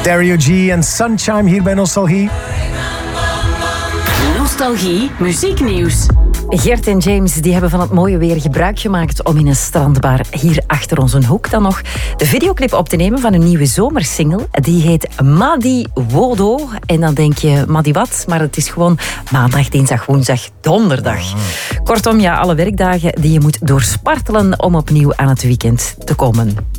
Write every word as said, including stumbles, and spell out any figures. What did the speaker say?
Dario G en Sunshine hier bij Nostalgie. Nostalgie, muzieknieuws. Gert en James die hebben van het mooie weer gebruik gemaakt om in een strandbar hier achter ons een hoek dan nog de videoclip op te nemen van een nieuwe zomersingle. Die heet Madi Wodo. En dan denk je, Madi wat? Maar het is gewoon maandag, dinsdag, woensdag, donderdag. Kortom, ja, alle werkdagen die je moet doorspartelen om opnieuw aan het weekend te komen.